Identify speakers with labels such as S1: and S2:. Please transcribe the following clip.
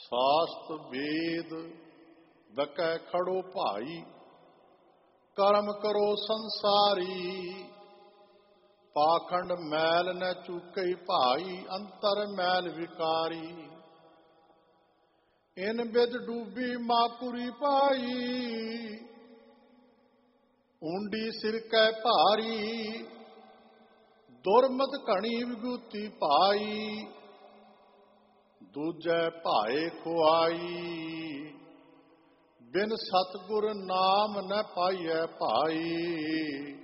S1: ਸਾਸਤ ਵੇਦ ਬਕੈ ਖੜੋ ਭਾਈ, ਕਰਮ ਕਰੋ ਸੰਸਾਰੀ। ਪਾਖੰਡ ਮੈਲ ਨ ਚੂਕਈ ਭਾਈ, ਅੰਤਰ ਮੈਲ ਵਿਕਾਰੀ। ਇਨ ਬਿਦ ਡੂਬੀ ਮਾਕੁਰੀ ਪਾਈ, ਊਂਡੀ ਸਿਰ ਕੈ ਭਾਰੀ। ਦੁਰਮਤ ਘਣੀ ਵਿਗੂਤੀ ਪਾਈ, ਦੂਜੈ ਭਾਏ ਖੁਆਈ। ਬਿਨ ਸਤਿਗੁਰ ਨਾਮ ਨ ਪਾਈਐ ਭਾਈ।